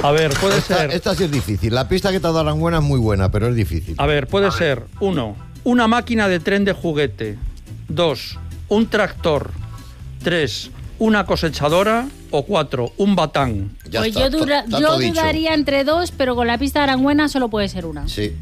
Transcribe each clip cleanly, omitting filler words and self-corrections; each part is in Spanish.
A ver, puede ser... Esta sí es difícil. La pista que te ha dado Aranguena es muy buena, pero es difícil. A ver, puede ser 1, una máquina de tren de juguete. 2, un tractor. 3, una cosechadora. O 4, un batán. Ya pues está, yo dudaría entre 2, pero con la pista de Aranguena solo puede ser una. Sí.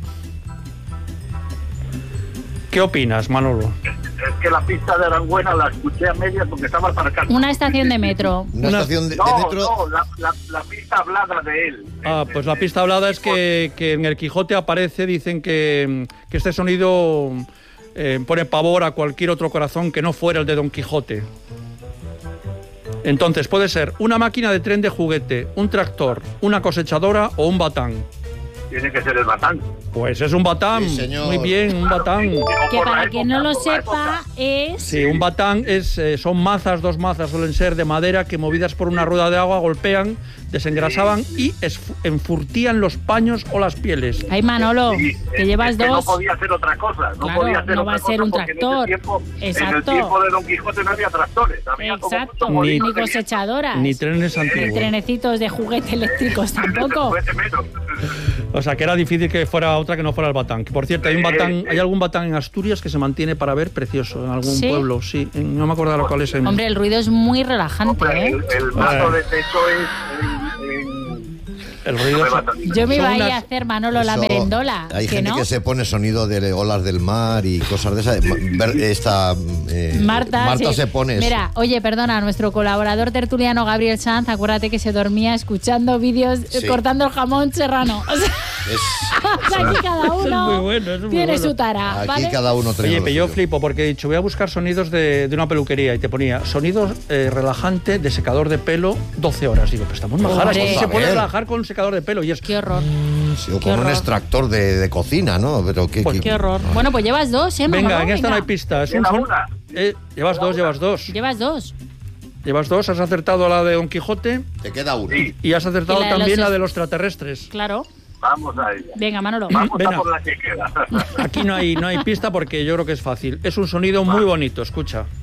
¿Qué opinas, Manolo? Es que la pista de Aranguena la escuché a medias porque estaba para acá. Una estación de metro. Una estación de metro. No, la pista hablada de él. Pues la pista hablada es que en el Quijote aparece, dicen que este sonido pone pavor a cualquier otro corazón que no fuera el de Don Quijote. Entonces puede ser una máquina de tren de juguete, un tractor, una cosechadora o un batán. Tiene que ser el batán. Pues es un batán. Sí, señor. Muy bien, un batán. Que para quien no lo sepa es... Sí, un batán son mazas, 2 mazas suelen ser de madera que movidas por una rueda de agua golpean, desengrasaban y enfurtían los paños o las pieles. Ay, Manolo, que llevas es que 2. no podía ser otra cosa. No Claro, podía ser no otra va a ser cosa un porque tractor. En el Exacto. tiempo de Don Quijote no había tractores. Había como Exacto, mucho Ni- ni molinos de cosechadoras. Ni trenes Ni antiguos. trenecitos de juguete eléctricos tampoco. juguete menos. O sea, que era difícil que fuera otra que no fuera el batán. Que por cierto, hay algún batán en Asturias que se mantiene para ver precioso, en algún ¿Sí? pueblo, sí. No me acuerdo cuál es. Hombre, el ruido es muy relajante, Hombre, ¿eh? el mazo de techo El ruido Yo me son iba a ir unas- a hacer, Manolo, la Eso, merendola. Hay ¿que gente no? que se pone sonido de olas del mar y cosas de esas. Marta sí. se pone eso. Mira, oye, perdona, nuestro colaborador tertuliano Gabriel Sanz, acuérdate que se dormía escuchando vídeos Sí. cortando el jamón serrano. O sea, aquí cada uno Eso es muy bueno, eso es muy tiene bueno. su tara, Aquí ¿vale? cada uno trae Oye, lo pero yo suyo. flipo porque he dicho, voy a buscar sonidos de una peluquería y te ponía sonidos relajante de secador de pelo 12 horas. Digo, pues estamos majaras. Hombre. ¿Cómo se puede A ver. relajar con un secador de pelo? Y es Qué horror, Sí, o Qué con un horror. extractor de cocina, ¿no? Pero qué horror. Bueno, pues llevas 2, ¿eh, Venga, Manolo? en esta no hay Venga. pista. Es un Lleva son... una. Llevas dos. Llevas 2. Llevas 2, has acertado la de Don Quijote Te queda uno. Sí, y has acertado Y la de también los la de los extraterrestres. Claro. vamos a ella. Venga, Manolo. Vamos Venga. a por la que queda. Aquí no hay pista porque yo creo que es fácil. Es un sonido muy bonito, escucha.